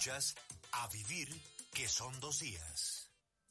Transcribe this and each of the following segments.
Escuchas A Vivir, que son 2 días.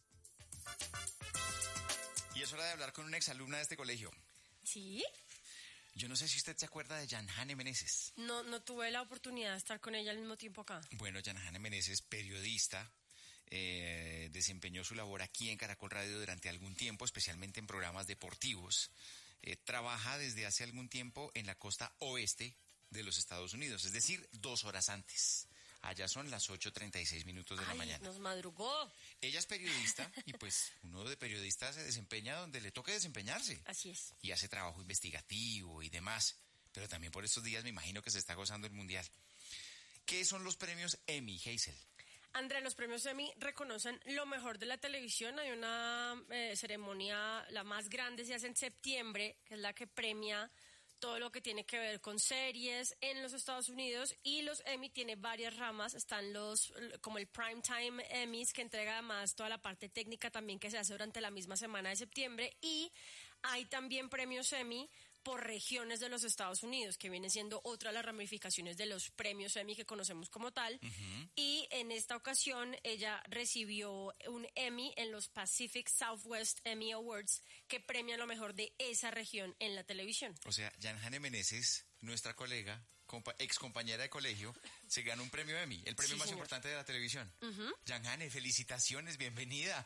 Y es hora de hablar con una exalumna de este colegio. ¿Sí? Yo no sé si usted se acuerda de Yanhane Meneses. No tuve la oportunidad de estar con ella al mismo tiempo acá. Bueno, Yanhane Meneses, periodista, desempeñó su labor aquí en Caracol Radio durante algún tiempo, especialmente en programas deportivos. Trabaja desde hace algún tiempo en la costa oeste de los Estados Unidos, es decir, 2 horas antes. Allá son las 8:36 de la mañana. Nos madrugó. Ella es periodista y pues uno de periodistas se desempeña donde le toque desempeñarse. Así es. Y hace trabajo investigativo y demás. Pero también por estos días me imagino que se está gozando el Mundial. ¿Qué son los premios Emmy, Hazel? André, los premios Emmy reconocen lo mejor de la televisión. Hay una ceremonia, la más grande se hace en septiembre, que es la que premia todo lo que tiene que ver con series en los Estados Unidos, y los Emmy tiene varias ramas. Están los, como el Primetime Emmys, que entrega además toda la parte técnica también que se hace durante la misma semana de septiembre, y hay también premios Emmy por regiones de los Estados Unidos, que viene siendo otra de las ramificaciones de los premios Emmy que conocemos como tal. Uh-huh. Y en esta ocasión ella recibió un Emmy en los Pacific Southwest Emmy Awards, que premian lo mejor de esa región en la televisión. O sea, Yanhane Meneses, nuestra colega, ex compañera de colegio, se gana un premio Emmy, el premio más importante de la televisión. Uh-huh. Yanhane, felicitaciones, bienvenida.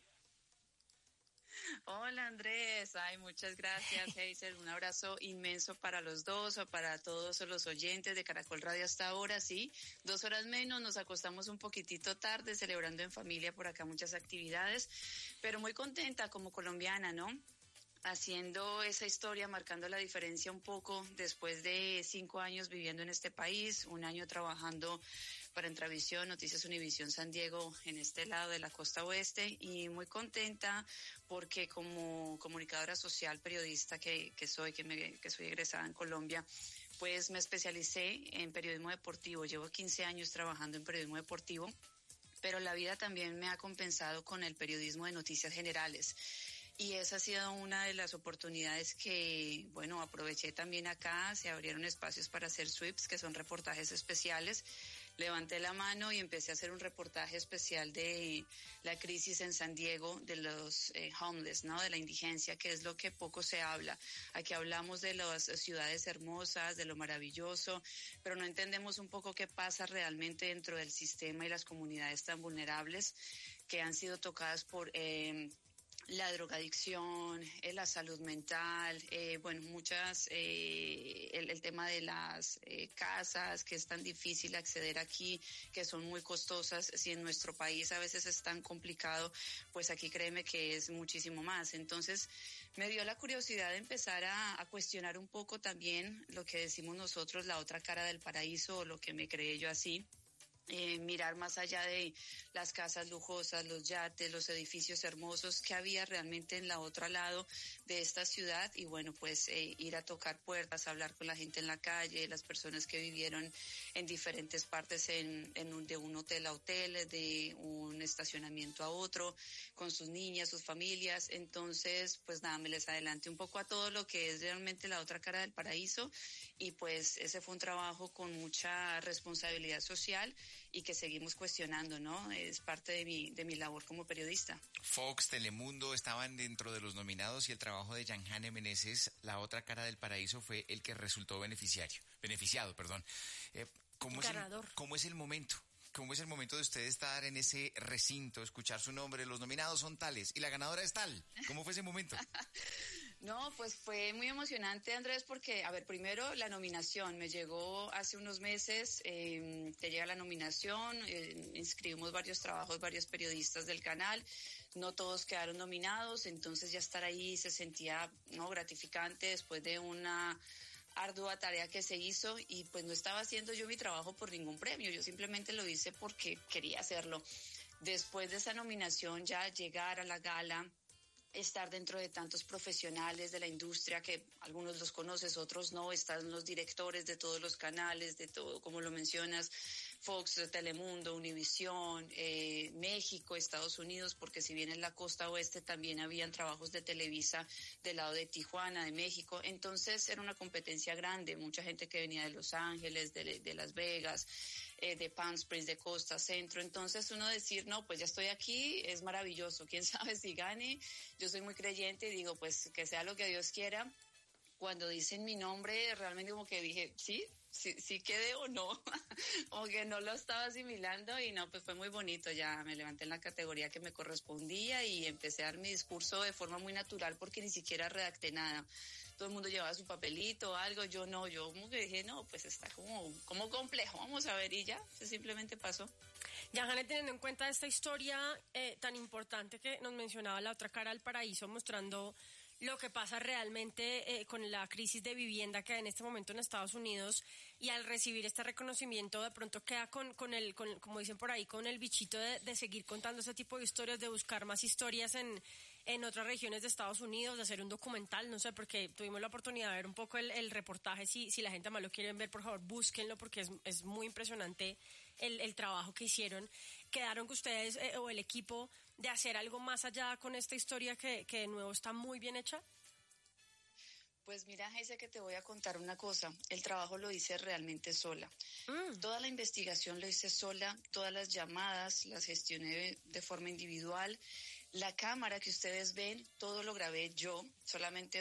Hola Andrés, muchas gracias Hazel, un abrazo inmenso para los dos, o para todos los oyentes de Caracol Radio hasta ahora, sí, 2 horas menos, nos acostamos un poquitito tarde, celebrando en familia por acá muchas actividades, pero muy contenta como colombiana, ¿no? Haciendo esa historia, marcando la diferencia un poco después de 5 años viviendo en este país, 1 año trabajando para Entravisión, Noticias Univisión San Diego, en este lado de la costa oeste, y muy contenta porque como comunicadora social, periodista que soy egresada en Colombia, pues me especialicé en periodismo deportivo. Llevo 15 años trabajando en periodismo deportivo, pero la vida también me ha compensado con el periodismo de noticias generales. Y esa ha sido una de las oportunidades que, bueno, aproveché también acá. Se abrieron espacios para hacer sweeps, que son reportajes especiales. Levanté la mano y empecé a hacer un reportaje especial de la crisis en San Diego, de los homeless, ¿no? De la indigencia, que es lo que poco se habla. Aquí hablamos de las ciudades hermosas, de lo maravilloso, pero no entendemos un poco qué pasa realmente dentro del sistema y las comunidades tan vulnerables que han sido tocadas por la drogadicción, la salud mental, muchas, el tema de las casas, que es tan difícil acceder aquí, que son muy costosas. Si en nuestro país a veces es tan complicado, pues aquí créeme que es muchísimo más. Entonces me dio la curiosidad de empezar a cuestionar un poco también lo que decimos nosotros, la otra cara del paraíso, o lo que me creé yo así. Mirar más allá de las casas lujosas, los yates, los edificios hermosos que había realmente en la otra lado de esta ciudad, y bueno, pues ir a tocar puertas, hablar con la gente en la calle, las personas que vivieron en diferentes partes de un hotel a hotel, de un estacionamiento a otro, con sus niñas, sus familias. Entonces, pues nada, me les adelanté un poco a todo lo que es realmente la otra cara del paraíso, y pues ese fue un trabajo con mucha responsabilidad social y que seguimos cuestionando, ¿no? Es parte de mi labor como periodista. Fox, Telemundo estaban dentro de los nominados, y el trabajo de Yanhane Meneses, la otra cara del paraíso, fue el que resultó beneficiado. Ganador. ¿Cómo es el momento? ¿Cómo es el momento de usted estar en ese recinto, escuchar su nombre, los nominados son tales y la ganadora es tal? ¿Cómo fue ese momento? No, pues fue muy emocionante, Andrés, porque, primero la nominación me llegó hace unos meses. Te llega la nominación, inscribimos varios trabajos, varios periodistas del canal, no todos quedaron nominados, entonces ya estar ahí se sentía, ¿no?, gratificante después de una ardua tarea que se hizo, y pues no estaba haciendo yo mi trabajo por ningún premio, yo simplemente lo hice porque quería hacerlo. Después de esa nominación, ya llegar a la gala, estar dentro de tantos profesionales de la industria, que algunos los conoces, otros no, están los directores de todos los canales, de todo, como lo mencionas, Fox, Telemundo, Univisión, México, Estados Unidos, porque si bien en la costa oeste también habían trabajos de Televisa del lado de Tijuana, de México. Entonces era una competencia grande, mucha gente que venía de Los Ángeles, de Las Vegas, de Palm Springs, de Costa Centro. Entonces uno decir, no, pues ya estoy aquí, es maravilloso. Quién sabe si gane. Yo soy muy creyente y digo, pues que sea lo que Dios quiera. Cuando dicen mi nombre, realmente como que dije, sí quedé o no, como que no lo estaba asimilando y no, pues fue muy bonito, ya me levanté en la categoría que me correspondía y empecé a dar mi discurso de forma muy natural porque ni siquiera redacté nada. Todo el mundo llevaba su papelito o algo, yo como que dije, no, pues está como complejo, vamos a ver, y ya, pues simplemente pasó. Jane, teniendo en cuenta esta historia tan importante que nos mencionaba La Otra Cara del Paraíso, mostrando lo que pasa realmente con la crisis de vivienda que hay en este momento en Estados Unidos, y al recibir este reconocimiento de pronto queda con como dicen por ahí, con el bichito de seguir contando ese tipo de historias, de buscar más historias en otras regiones de Estados Unidos, de hacer un documental, no sé, porque tuvimos la oportunidad de ver un poco el reportaje. Si la gente más lo quieren ver, por favor, búsquenlo porque es muy impresionante el trabajo que hicieron. ¿Quedaron que ustedes o el equipo de hacer algo más allá con esta historia que de nuevo está muy bien hecha? Pues mira, Geise, que te voy a contar una cosa. El trabajo lo hice realmente sola. Toda la investigación lo hice sola, todas las llamadas las gestioné de forma individual. La cámara que ustedes ven, todo lo grabé yo. Solamente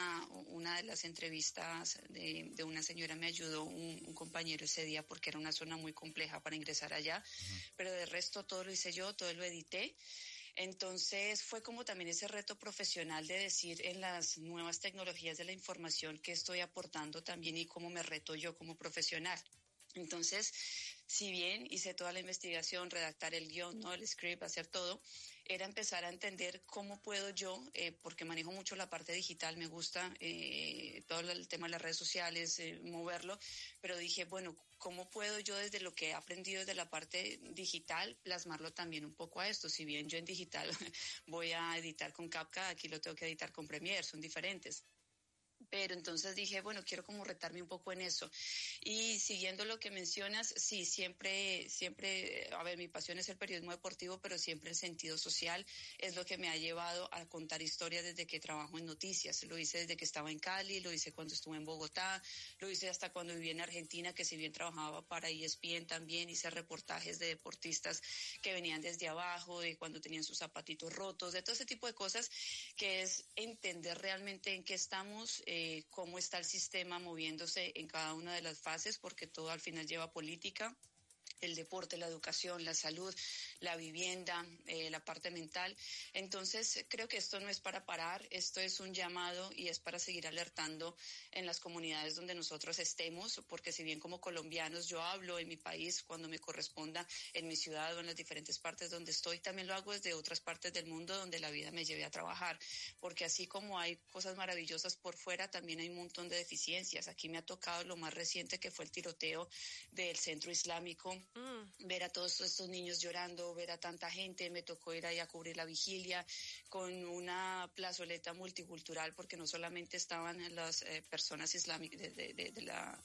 una de las entrevistas de una señora me ayudó un compañero ese día porque era una zona muy compleja para ingresar allá. Pero de resto todo lo hice yo, todo lo edité. Entonces fue como también ese reto profesional de decir en las nuevas tecnologías de la información que estoy aportando también y cómo me reto yo como profesional. Entonces, si bien hice toda la investigación, redactar el guión, ¿no? El script, hacer todo, era empezar a entender cómo puedo yo, porque manejo mucho la parte digital, me gusta todo el tema de las redes sociales, moverlo, pero dije, bueno, ¿cómo puedo yo desde lo que he aprendido desde la parte digital plasmarlo también un poco a esto? Si bien yo en digital voy a editar con CapCut, aquí lo tengo que editar con Premiere, son diferentes. Pero entonces dije, bueno, quiero como retarme un poco en eso. Y siguiendo lo que mencionas, sí, siempre, a ver, mi pasión es el periodismo deportivo, pero siempre el sentido social es lo que me ha llevado a contar historias desde que trabajo en noticias. Lo hice desde que estaba en Cali, lo hice cuando estuve en Bogotá, lo hice hasta cuando viví en Argentina, que si bien trabajaba para ESPN también, hice reportajes de deportistas que venían desde abajo, de cuando tenían sus zapatitos rotos, de todo ese tipo de cosas, que es entender realmente en qué estamos, cómo está el sistema moviéndose en cada una de las fases, porque todo al final lleva política. El deporte, la educación, la salud, la vivienda, la parte mental. Entonces, creo que esto no es para parar, esto es un llamado y es para seguir alertando en las comunidades donde nosotros estemos, porque si bien como colombianos yo hablo en mi país cuando me corresponda, en mi ciudad o en las diferentes partes donde estoy, también lo hago desde otras partes del mundo donde la vida me lleve a trabajar, porque así como hay cosas maravillosas por fuera, también hay un montón de deficiencias. Aquí me ha tocado lo más reciente, que fue el tiroteo del centro islámico. Ver a todos estos niños llorando, ver a tanta gente, me tocó ir ahí a cubrir la vigilia con una plazoleta multicultural, porque no solamente estaban las personas islámicas de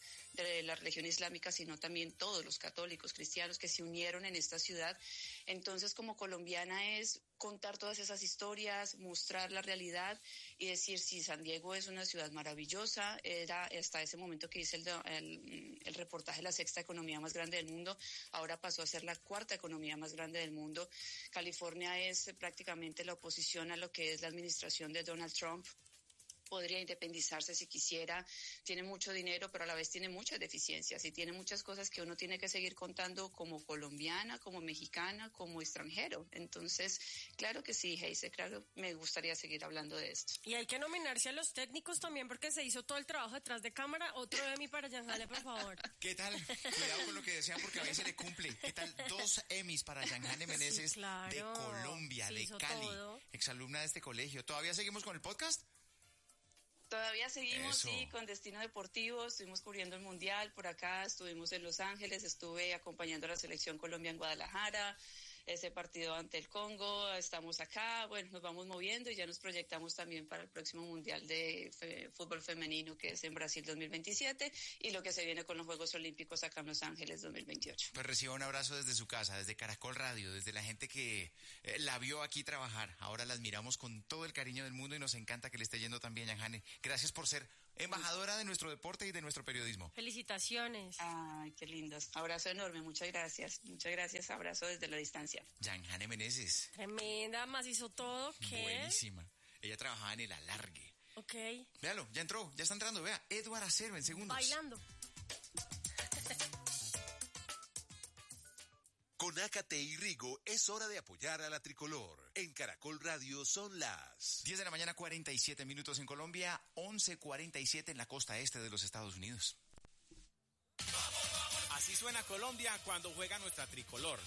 la religión islámica, sino también todos los católicos, cristianos que se unieron en esta ciudad. Entonces, como colombiana es contar todas esas historias, mostrar la realidad y decir, sí, San Diego es una ciudad maravillosa. Era hasta ese momento que hice el reportaje, la sexta economía más grande del mundo, ahora pasó a ser la cuarta economía más grande del mundo. California es prácticamente la oposición a lo que es la administración de Donald Trump. Podría independizarse si quisiera, tiene mucho dinero, pero a la vez tiene muchas deficiencias y tiene muchas cosas que uno tiene que seguir contando como colombiana, como mexicana, como extranjero. Entonces, claro que sí, Geise, claro, me gustaría seguir hablando de esto. Y hay que nominarse a los técnicos también porque se hizo todo el trabajo detrás de cámara. Otro Emmy para Jane, por favor. ¿Qué tal? Cuidado con lo que desean porque a veces le cumple. ¿Qué tal? 2 Emmys para Jane Meneses, sí, claro, de Colombia, de Cali, todo. Exalumna de este colegio. ¿Todavía seguimos con el podcast? Todavía seguimos, Eso. sí, con Destino Deportivo, estuvimos cubriendo el Mundial por acá, estuvimos en Los Ángeles, estuve acompañando a la selección Colombia en Guadalajara, ese partido ante el Congo, estamos acá, bueno, nos vamos moviendo y ya nos proyectamos también para el próximo Mundial de Fútbol Femenino, que es en Brasil 2027, y lo que se viene con los Juegos Olímpicos acá en Los Ángeles 2028. Pues reciba un abrazo desde su casa, desde Caracol Radio, desde la gente que la vio aquí trabajar. Ahora la admiramos con todo el cariño del mundo y nos encanta que le esté yendo tan bien, Jane. Gracias por ser embajadora de nuestro deporte y de nuestro periodismo. Felicitaciones. Ay, qué lindos. Abrazo enorme, muchas gracias. Muchas gracias, abrazo desde la distancia. Yanjane Meneses. Tremenda, más hizo todo. ¿Qué? Buenísima. Ella trabajaba en el alargue. Ok. Véalo, ya entró, ya está entrando, vea. Edward Acero en segundos. Bailando. Con Ácate y Rigo es hora de apoyar a la tricolor. En Caracol Radio son las 10 de la mañana, 47 minutos en Colombia, 11:47 en la costa este de los Estados Unidos. Así suena Colombia cuando juega nuestra tricolor.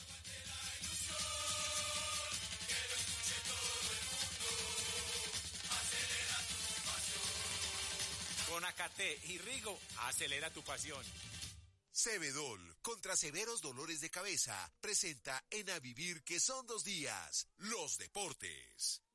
Con Ácate y Rigo, acelera tu pasión. Cebedol, contra severos dolores de cabeza, presenta en A Vivir que son 2 días, los deportes.